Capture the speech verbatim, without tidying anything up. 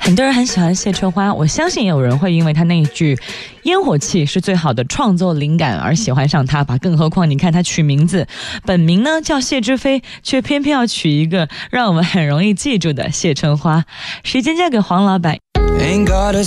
很多人很喜欢谢春花，我相信也有人会因为她那一句烟火气是最好的创作灵感而喜欢上她吧。更何况你看她取名字，本名呢叫谢之飞，却偏偏要取一个让我们很容易记住的谢春花。时间交给黄老板。